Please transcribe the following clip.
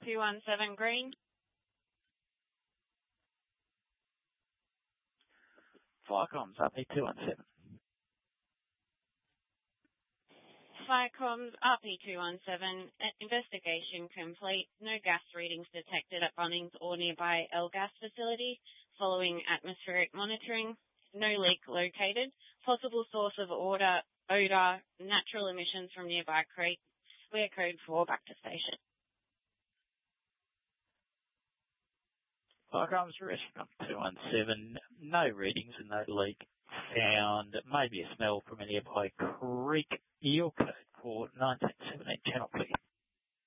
217 green. Firecoms, RP217. Firecoms, RP217, investigation complete. No gas readings detected at Bunnings or nearby L-Gas facility following atmospheric monitoring. No leak located. Possible source of odor, natural emissions from nearby creek. Clear code 4 back to station. Firecoms, restaurant 217, no readings and no leak found. Maybe a smell from a nearby creek. Eel code for 1917 channel clear.